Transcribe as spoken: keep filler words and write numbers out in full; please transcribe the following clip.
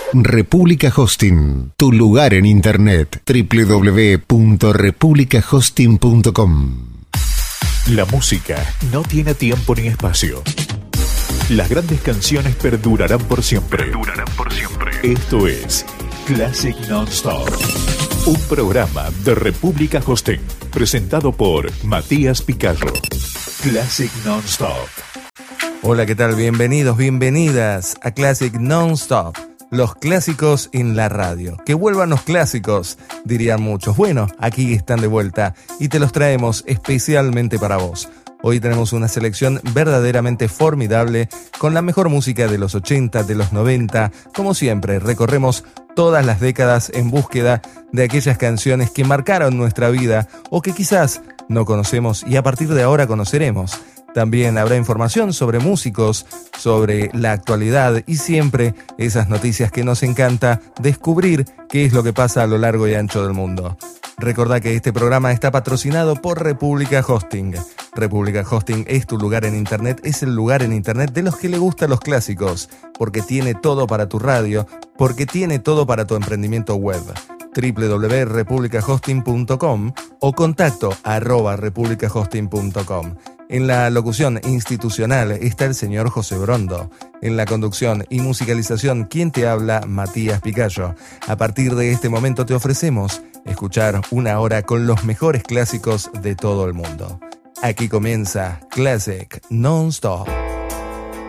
República Hosting, tu lugar en internet. doble u doble u doble u punto república hosting punto com. La música no tiene tiempo ni espacio. Las grandes canciones perdurarán por siempre. Perdurarán por siempre. Esto es Classic Non-Stop, un programa de República Hosting, presentado por Matías Picayo. Classic Non-Stop. Hola, ¿qué tal? Bienvenidos, bienvenidas a Classic Non-Stop. Los clásicos en la radio. Que vuelvan los clásicos, dirían muchos. Bueno, aquí están de vuelta y te los traemos especialmente para vos. Hoy tenemos una selección verdaderamente formidable con la mejor música de los ochenta, de los noventa. Como siempre, recorremos todas las décadas en búsqueda de aquellas canciones que marcaron nuestra vida o que quizás no conocemos y a partir de ahora conoceremos. También habrá información sobre músicos, sobre la actualidad y siempre esas noticias que nos encanta descubrir qué es lo que pasa a lo largo y ancho del mundo. Recordá que este programa está patrocinado por República Hosting. República Hosting es tu lugar en internet, es el lugar en internet de los que le gustan los clásicos, porque tiene todo para tu radio, porque tiene todo para tu emprendimiento web. doble u doble u doble u punto república hosting punto com o contacto arroba república hosting punto com. En la locución institucional está el señor José Brondo. En la conducción y musicalización, quien te habla, Matías Picayo. A partir de este momento te ofrecemos escuchar una hora con los mejores clásicos de todo el mundo. Aquí comienza Classic Non-Stop.